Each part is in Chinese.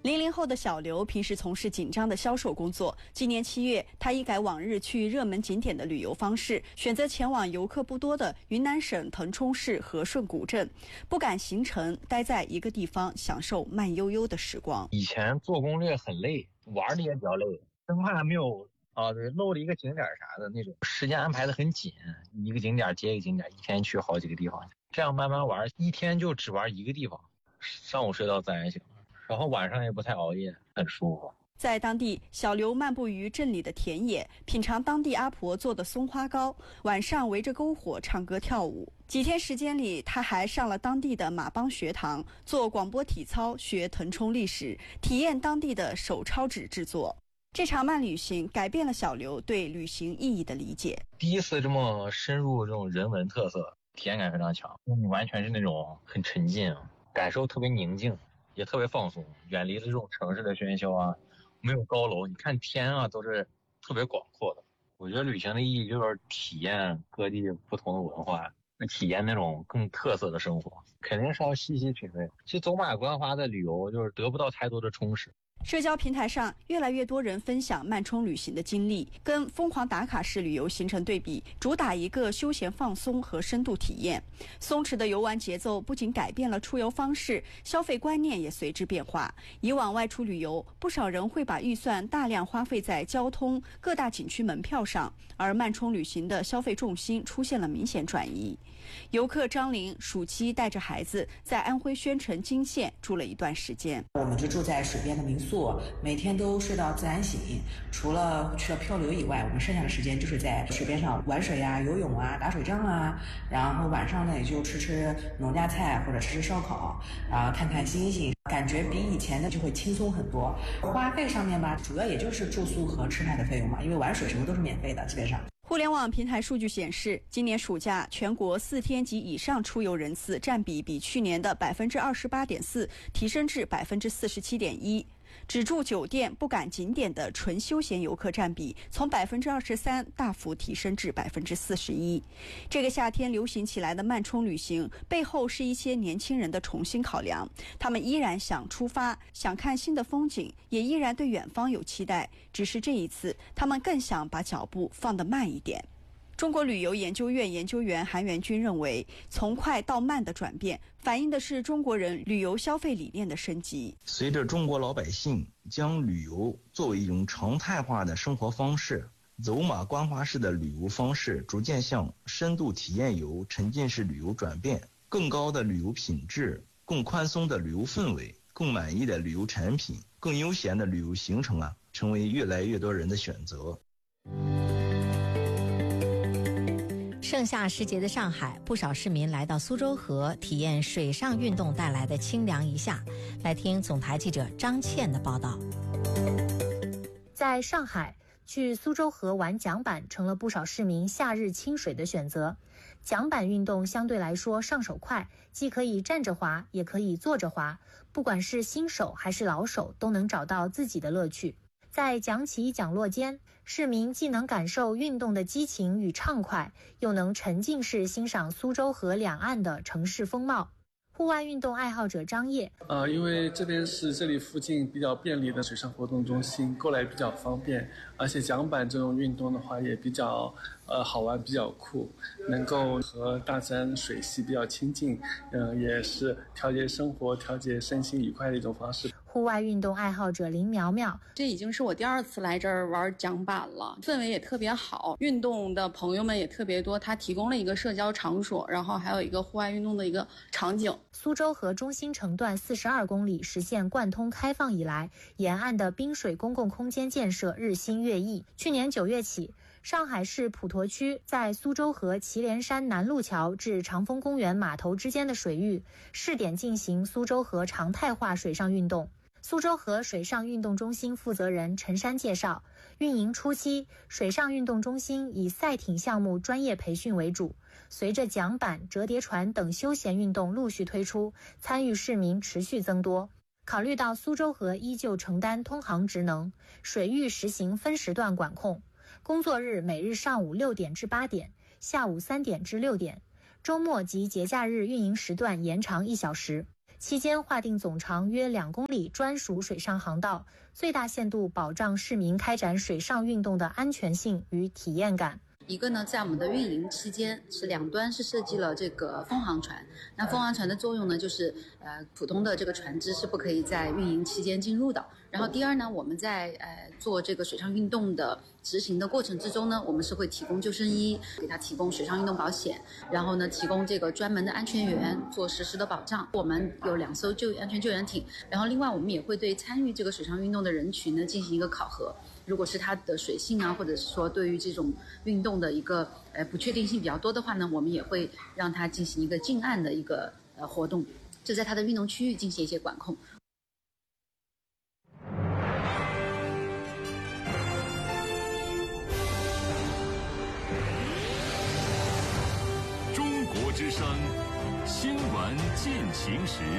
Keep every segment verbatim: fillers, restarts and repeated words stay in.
零零后的小刘平时从事紧张的销售工作。今年七月，他一改往日去热门景点的旅游方式，选择前往游客不多的云南省腾冲市和顺古镇，不赶行程，待在一个地方享受慢悠悠的时光。 以前做攻略很累，玩的也比较累，生怕没有啊，对，漏了一个景点啥的那种，时间安排的很紧，一个景点接一个景点，一天去好几个地方，这样慢慢玩，一天就只玩一个地方，上午睡到自然醒了。然后晚上也不太熬夜，很舒服。 在当地，小刘漫步于镇里的田野，品尝当地阿婆做的松花糕，晚上围着篝火唱歌跳舞。几天时间里，他还上了当地的马帮学堂，做广播体操，学腾冲历史，体验当地的手抄纸制作。这场慢旅行改变了小刘对旅行意义的理解。 第一次这么深入这种人文特色，体验感非常强，你完全是那种很沉浸，感受特别宁静，也特别放松，远离了这种城市的喧嚣啊，没有高楼，你看天啊都是特别广阔的。我觉得旅行的意义就是体验各地不同的文化，体验那种更特色的生活，肯定是要细细品味。其实走马观花的旅游就是得不到太多的充实。 社交平台上，越来越多人分享慢冲旅行的经历，跟疯狂打卡式旅游形成对比，主打一个休闲放松和深度体验。松弛的游玩节奏不仅改变了出游方式，消费观念也随之变化。以往外出旅游，不少人会把预算大量花费在交通、各大景区门票上，而慢冲旅行的消费重心出现了明显转移。游客张玲暑期带着孩子在安徽宣城金县住了一段时间， 我们就住在水边的民宿，每天都睡到自然醒，除了去了漂流以外，我们剩下的时间就是在水边上玩水啊、游泳啊、打水仗啊，然后晚上呢也就吃吃农家菜或者吃吃烧烤，然后看看星星，感觉比以前的就会轻松很多。花费上面吧，主要也就是住宿和吃饭的费用嘛，因为玩水什么都是免费的，基本上。 互联网平台数据显示，今年暑假全国四天及以上出游人次占比比去年的百分之二十八点四提升至百分之四十七点一。只住酒店不赶景点的纯休闲游客占比从百分之二十三大幅提升至百分之四十一。这个夏天流行起来的慢冲旅行背后是一些年轻人的重新考量，他们依然想出发，想看新的风景，也依然对远方有期待，只是这一次他们更想把脚步放得慢一点。中国旅游研究院研究员韩元军认为，从快到慢的转变反映的是中国人旅游消费理念的升级。 随着中国老百姓将旅游作为一种常态化的生活方式，走马观花式的旅游方式逐渐向深度体验游、沉浸式旅游转变，更高的旅游品质、更宽松的旅游氛围、更满意的旅游产品、更悠闲的旅游行程啊，成为越来越多人的选择。 盛夏时节的上海，不少市民来到苏州河体验水上运动带来的清凉一夏。来听总台记者张倩的报道。 在上海，去苏州河玩桨板成了不少市民夏日亲水的选择。桨板运动相对来说上手快，既可以站着滑，也可以坐着滑，不管是新手还是老手，都能找到自己的乐趣。在桨起桨落间，市民既能感受运动的激情与畅快，又能沉浸式欣赏苏州河两岸的城市风貌。户外运动爱好者张烨， 呃，因为这边是这里附近比较便利的水上活动中心，过来比较方便，而且桨板这种运动的话也比较呃好玩，比较酷，能够和大自然水系比较亲近，嗯、呃，也是调节生活、调节身心愉快的一种方式。 户外运动爱好者林苗苗， 这已经是我第二次来这儿玩桨板了，氛围也特别好，运动的朋友们也特别多，它提供了一个社交场所，然后还有一个户外运动的一个场景。 苏州河中心城段四十二公里实现贯通开放以来，沿岸的滨水公共空间建设日新月异。去年九月起，上海市普陀区在苏州河祁连山南路桥至长风公园码头之间的水域试点进行苏州河常态化水上运动。苏州河水上运动中心负责人陈山介绍，运营初期，水上运动中心以赛艇项目专业培训为主，随着桨板、折叠船等休闲运动陆续推出，参与市民持续增多。考虑到苏州河依旧承担通航职能，水域实行分时段管控，工作日每日上午六点至八点，下午三点至六点，周末及节假日运营时段延长一小时。 期间划定总长约两公里专属水上航道，最大限度保障市民开展水上运动的安全性与体验感。 一个呢，在我们的运营期间是两端是设计了这个风航船。那风航船的作用呢，就是呃普通的这个船只是不可以在运营期间进入的。然后第二呢，我们在呃做这个水上运动的执行的过程之中呢，我们是会提供救生衣，给他提供水上运动保险，然后呢提供这个专门的安全员做实时的保障。我们有两艘救安全救援艇，然后另外我们也会对参与这个水上运动的人群呢进行一个考核。如果是它的水性啊，或者是说对于这种运动的一个呃不确定性比较多的话呢，我们也会让它进行一个近岸的一个呃活动，就在它的运动区域进行一些管控。 中国之声，新闻进行时。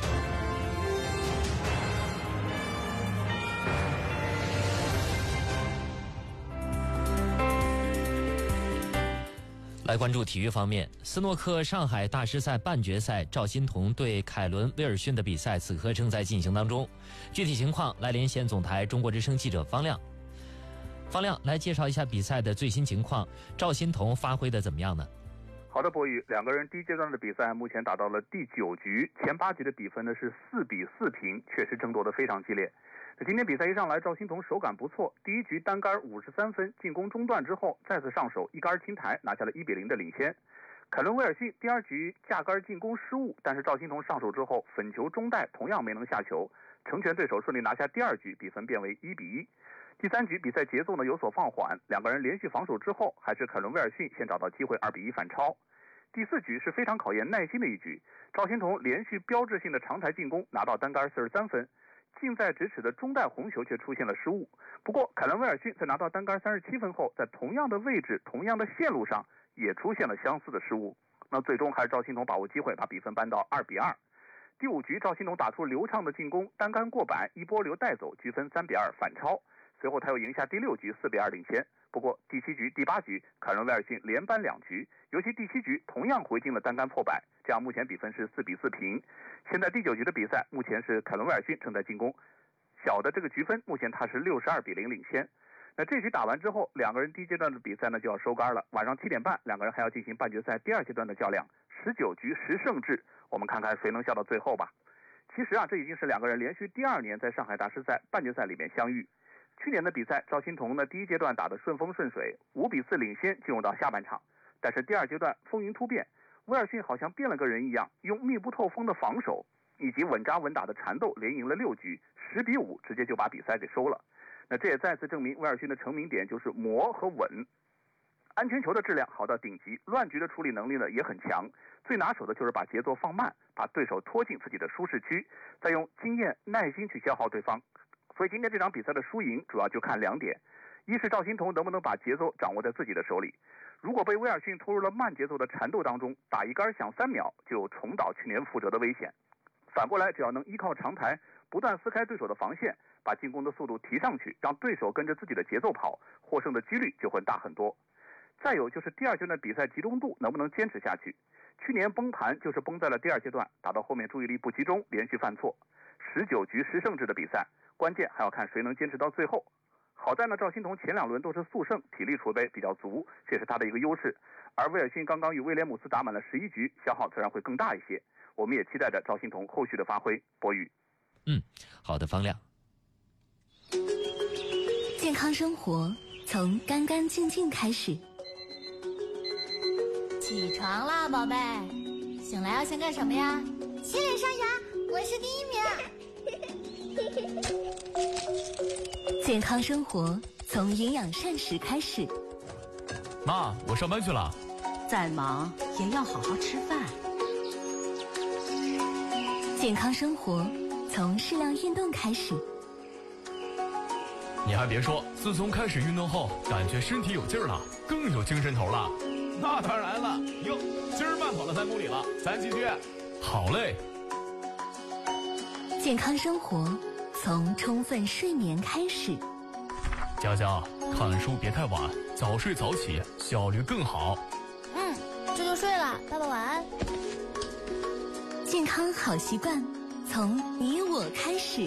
来关注体育方面，斯诺克上海大师赛半决赛，赵心童对凯伦威尔逊的比赛此刻正在进行当中。具体情况来连线总台中国之声记者方亮。方亮，来介绍一下比赛的最新情况，赵心童发挥的怎么样呢？ 好的，博宇，两个人第一阶段的比赛目前打到了第九局，前八局的比分呢是四比四平，确实争夺得非常激烈。今天比赛一上来，赵心童手感不错，第一局单杆五十三分，进攻中断之后再次上手一杆清台，拿下了一比零的领先。凯伦威尔逊第二局架杆进攻失误，但是赵心童上手之后粉球中带同样没能下球，成全对手，顺利拿下第二局，比分变为一比一。第三局比赛节奏呢有所放缓，两个人连续防守之后，还是凯伦威尔逊先找到机会二比一反超。第四局是非常考验耐心的一局，赵心童连续标志性的长台进攻，拿到单杆四十三分。近在咫尺的中带红球却出现了失误，不过凯伦威尔逊在拿到单杆三十七分后，在同样的位置同样的线路上也出现了相似的失误，那最终还是赵心童把握机会把比分扳到二比二。第五局赵心童打出流畅的进攻，单杆过板一波流带走，积分三比二反超，随后他又赢下第六局四比二领先。不过第七局第八局凯伦威尔逊连扳两局，尤其第七局同样回进了单杆破百，这样目前比分是四比四平。现在第九局的比赛目前是凯伦威尔逊正在进攻，小的这个局分目前他是六十二比零领先。那这局打完之后，两个人第一阶段的比赛呢就要收杆了，晚上七点半两个人还要进行半决赛第二阶段的较量，十九局十胜制，我们看看谁能笑到最后吧。其实啊，这已经是两个人连续第二年在上海大师赛半决赛里面相遇。去年的比赛，赵心童呢第一阶段打得顺风顺水，五比四领先进入到下半场，但是第二阶段风云突变，威尔逊好像变了个人一样，用密不透风的防守以及稳扎稳打的缠斗，连赢了六局，十比五直接就把比赛给收了。那这也再次证明威尔逊的成名点就是磨和稳，安全球的质量好到顶级，乱局的处理能力呢也很强，最拿手的就是把节奏放慢，把对手拖进自己的舒适区，再用经验耐心去消耗对方。所以今天这场比赛的输赢主要就看两点，一是赵心童能不能把节奏掌握在自己的手里，如果被威尔逊拖入了慢节奏的缠斗当中，打一杆响三秒就有重蹈去年覆辙的危险。反过来只要能依靠长台不断撕开对手的防线，把进攻的速度提上去，让对手跟着自己的节奏跑，获胜的几率就会大很多。再有就是第二阶段比赛集中度能不能坚持下去，去年崩盘就是崩在了第二阶段，打到后面注意力不集中，连续犯错。十九局十胜制的比赛，关键还要看谁能坚持到最后。好在呢，赵心童前两轮都是速胜，体力储备比较足，这是他的一个优势。而威尔逊刚刚与威廉姆斯打满了十一局，消耗自然会更大一些。我们也期待着赵心童后续的发挥。博宇， 嗯，好的，方亮。 健康生活从干干净净开始。 起床啦，宝贝！醒来要先干什么呀？ 洗脸刷牙，我是第一名。 健康生活从营养膳食开始。 妈，我上班去了。 再忙也要好好吃饭。 健康生活从适量运动开始。 你还别说，自从开始运动后，感觉身体有劲儿了，更有精神头了。 那当然了，哟，今儿慢跑了三公里了，咱继续。 好嘞。 健康生活从充分睡眠开始。 佳佳，看书别太晚，早睡早起，效率更好。 嗯，这就睡了，爸爸晚安。 健康好习惯从你我开始。